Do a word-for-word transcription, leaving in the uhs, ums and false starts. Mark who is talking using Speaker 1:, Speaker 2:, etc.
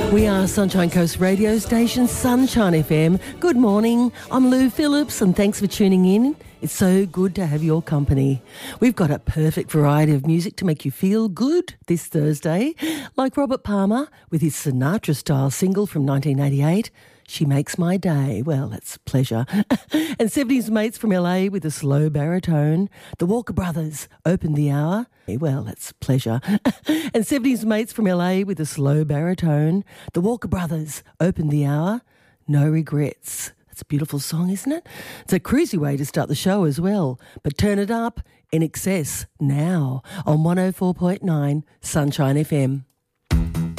Speaker 1: We are Sunshine Coast radio station, Sunshine F M. Good morning, I'm Lou Phillips and thanks for tuning in. It's so good to have your company. We've got a perfect variety of music to make you feel good this Thursday, like Robert Palmer with his Sinatra-style single from nineteen eighty-eight, She Makes My Day. Well, it's a pleasure. And seventies mates from L A with a slow baritone. The Walker Brothers opened the hour. Well, it's a pleasure. And seventies mates from L A with a slow baritone. The Walker Brothers opened the hour. No Regrets. It's a beautiful song, isn't it? It's a cruisy way to start the show as well. But turn it up, In Excess, now on one oh four point nine Sunshine F M.